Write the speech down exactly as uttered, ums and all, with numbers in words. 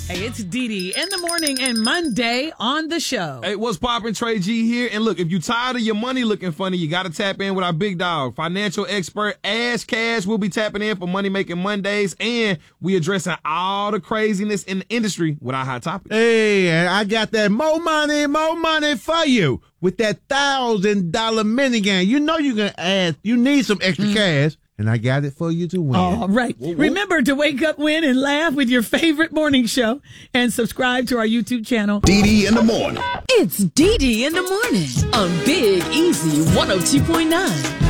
Hey, it's Dee Dee in the morning and Monday on the show. Hey, what's poppin'? Trey G here. And look, if you tired of your money looking funny, you got to tap in with our big dog, financial expert Ash Cash. We'll be tapping in for Money Making Mondays, and we addressing all the craziness in the industry with our hot topics. Hey, and I got that more money, more money for you with that thousand dollar minigun. You know you're gonna ask. You need some extra mm. cash. And I got it for you to win. All right. Whoa, whoa. Remember to wake up, win, and laugh with your favorite morning show. And subscribe to our YouTube channel. Dee Dee in the morning. It's Dee Dee in the morning on Big Easy one oh two point nine.